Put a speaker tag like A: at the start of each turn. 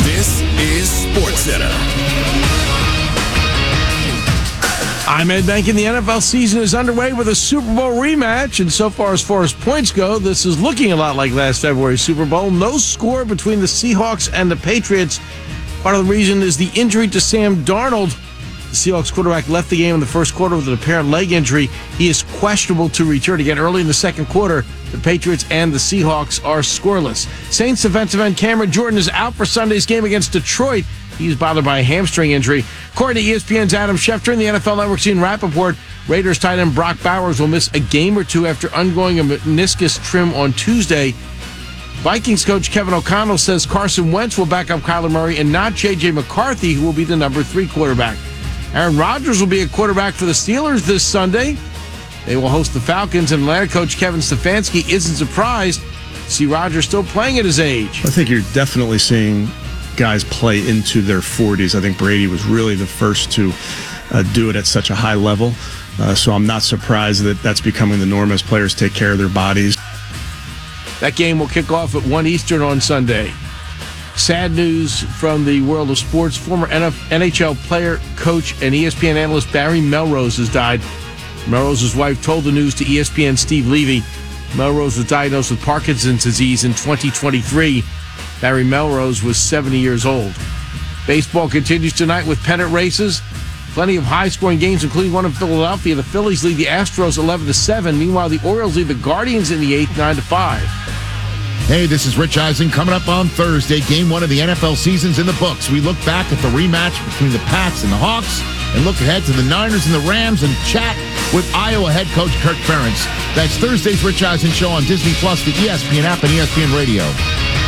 A: This is SportsCenter.
B: I'm Ed Bankin. The NFL season is underway with a Super Bowl rematch, and so far as points go, this is looking a lot like last February's Super Bowl. No score between the Seahawks and the Patriots. Part of the reason is the injury to Sam Darnold. The Seahawks quarterback left the game in the first quarter with an apparent leg injury. He is questionable to return again early in the second quarter. The Patriots and the Seahawks are scoreless. Saints defensive end Cameron Jordan is out for Sunday's game against Detroit. He's bothered by a hamstring injury. According to ESPN's Adam Schefter and the NFL Network's Ian Rappaport, Raiders tight end Brock Bowers will miss a game or two after undergoing a meniscus trim on Tuesday. Vikings coach Kevin O'Connell says Carson Wentz will back up Kyler Murray and not J.J. McCarthy, who will be the number 3 quarterback. Aaron Rodgers will be a quarterback for the Steelers this Sunday. They will host the Falcons, and Atlanta coach Kevin Stefanski isn't surprised to see Rodgers still playing at his age.
C: I think you're definitely seeing guys play into their 40s. I think Brady was really the first to do it at such a high level. So I'm not surprised that that's becoming the norm as players take care of their bodies.
B: That game will kick off at 1 Eastern on Sunday. Sad news from the world of sports. Former NHL player, coach, and ESPN analyst Barry Melrose has died. Melrose's wife told the news to ESPN's Steve Levy. Melrose was diagnosed with Parkinson's disease in 2023. Barry Melrose was 70 years old. Baseball continues tonight with pennant races. Plenty of high-scoring games, including one in Philadelphia. The Phillies lead the Astros 11-7. Meanwhile, the Orioles lead the Guardians in the 8th 9-5.
D: Hey, this is Rich Eisen. Coming up on Thursday, Game 1 of the NFL season's in the books. We look back at the rematch between the Pats and the Hawks and look ahead to the Niners and the Rams and chat with Iowa head coach Kirk Ferentz. That's Thursday's Rich Eisen Show on Disney+, the ESPN app, and ESPN Radio.